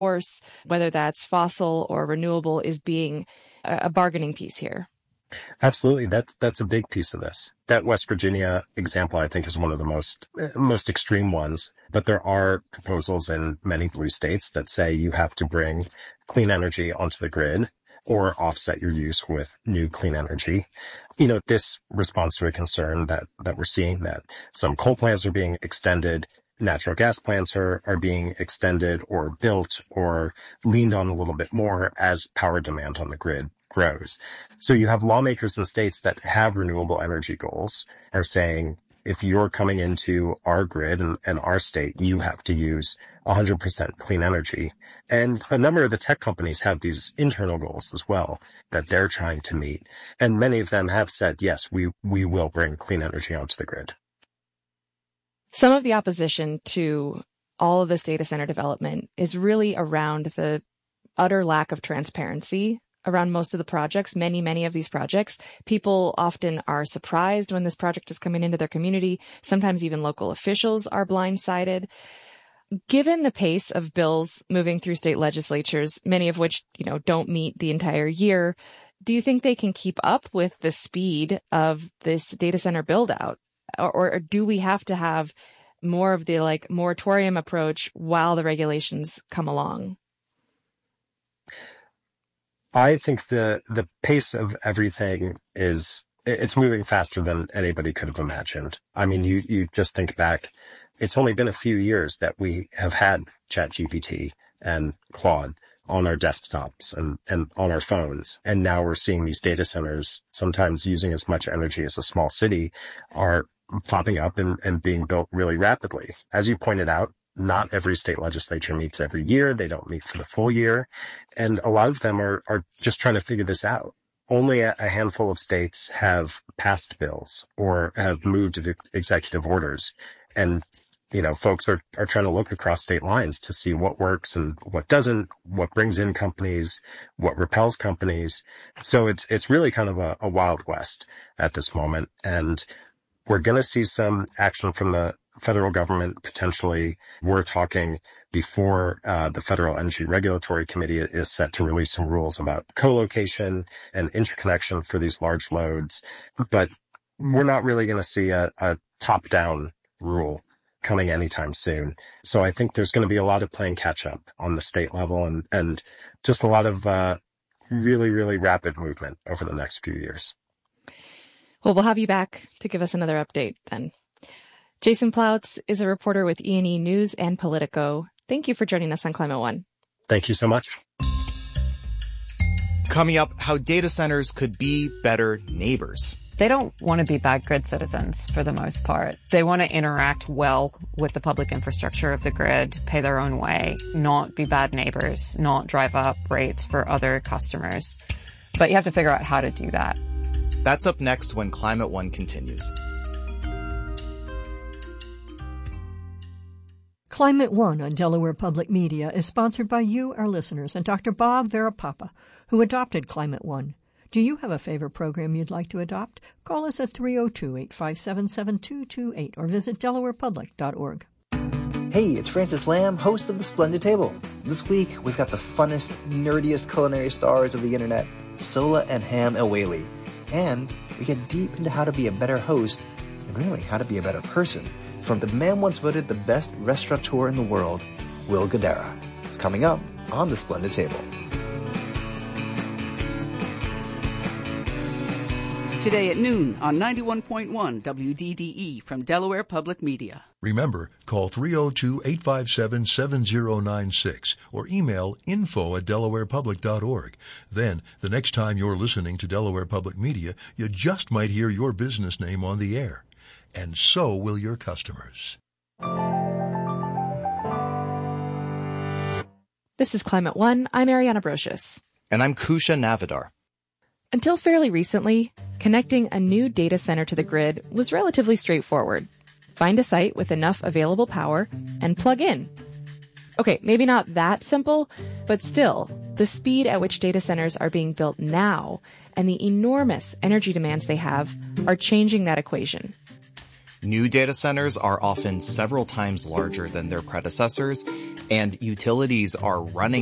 source, whether that's fossil or renewable, is being a bargaining piece here. Absolutely. That's a big piece of this. That West Virginia example, I think, is one of the most extreme ones. But there are proposals in many blue states that say you have to bring clean energy onto the grid or offset your use with new clean energy. This responds to a concern that we're seeing, that some coal plants are being extended, natural gas plants are being extended or built or leaned on a little bit more as power demand on the grid grows. So you have lawmakers in states that have renewable energy goals are saying, if you're coming into our grid and our state, you have to use 100% clean energy. And a number of the tech companies have these internal goals as well that they're trying to meet. And many of them have said, yes, we will bring clean energy onto the grid. Some of the opposition to all of this data center development is really around the utter lack of transparency around most of the projects, many of these projects. People often are surprised when this project is coming into their community. Sometimes even local officials are blindsided. Given the pace of bills moving through state legislatures, many of which, don't meet the entire year, do you think they can keep up with the speed of this data center build out? Or do we have to have more of the moratorium approach while the regulations come along? I think the pace of everything it's moving faster than anybody could have imagined. I mean, you just think back, it's only been a few years that we have had ChatGPT and Claude on our desktops and on our phones. And now we're seeing these data centers, sometimes using as much energy as a small city, are popping up and being built really rapidly. As you pointed out, not every state legislature meets every year. They don't meet for the full year. And a lot of them are just trying to figure this out. Only a handful of states have passed bills or have moved to executive orders. And, folks are trying to look across state lines to see what works and what doesn't, what brings in companies, what repels companies. So it's really kind of a Wild West at this moment. And we're going to see some action from the federal government, potentially. We're talking before the Federal Energy Regulatory Committee is set to release some rules about co-location and interconnection for these large loads. But we're not really going to see a top-down rule coming anytime soon. So I think there's going to be a lot of playing catch-up on the state level and just a lot of really, really rapid movement over the next few years. Well, we'll have you back to give us another update then. Jason Plautz is a reporter with E&E News and Politico. Thank you for joining us on Climate One. Thank you so much. Coming up, how data centers could be better neighbors. They don't want to be bad grid citizens for the most part. They want to interact well with the public infrastructure of the grid, pay their own way, not be bad neighbors, not drive up rates for other customers. But you have to figure out how to do that. That's up next when Climate One continues. Climate One on Delaware Public Media is sponsored by you, our listeners, and Dr. Bob Verapapa, who adopted Climate One. Do you have a favorite program you'd like to adopt? Call us at 302-857-7228 or visit delawarepublic.org. Hey, it's Francis Lamb, host of The Splendid Table. This week, we've got the funnest, nerdiest culinary stars of the internet, Sola and Ham El-Waylly. And we get deep into how to be a better host and really how to be a better person from the man once voted the best restaurateur in the world, Will Guidara. It's coming up on The Splendid Table. Today at noon on 91.1 WDDE from Delaware Public Media. Remember, call 302-857-7096 or email info@delawarepublic.org. Then, the next time you're listening to Delaware Public Media, you just might hear your business name on the air. And so will your customers. This is Climate One. I'm Ariana Brocious. And I'm Kusha Navidar. Until fairly recently, connecting a new data center to the grid was relatively straightforward. Find a site with enough available power and plug in. Okay, maybe not that simple, but still, the speed at which data centers are being built now and the enormous energy demands they have are changing that equation. New data centers are often several times larger than their predecessors, and utilities are running